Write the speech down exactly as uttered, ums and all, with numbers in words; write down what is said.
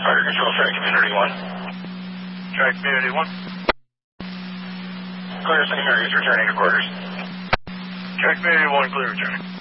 Fire Control, Track Community one. Track Community one. Clear Saint Mary's, returning to quarters. Track Community one, clear returning.